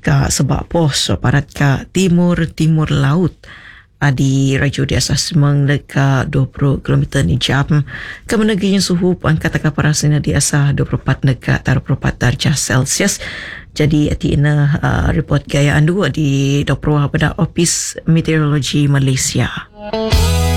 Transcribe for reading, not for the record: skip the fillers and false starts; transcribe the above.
ka sebab pos parat ka timur laut di Raja di asas semang dekat 20 km ni jam. Kemeneginya suhu angkat taka parasnya di asas 24 dekat 24 darjah Celsius. Jadi ina report gaya andu di 20 pada Office Meteorologi Malaysia.